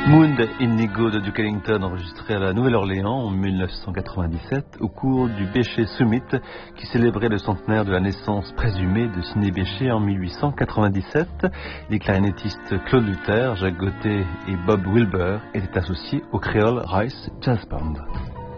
Moon Indigo de Duke Ellington, enregistré à la Nouvelle-Orléans en 1997 au cours du Béchet Summit qui célébrait le centenaire de la naissance présumée de Sidney Bechet en 1897. Les clarinettistes Claude Luther, Jacques Gauthier et Bob Wilber étaient associés au Creole Rice Jazz Band.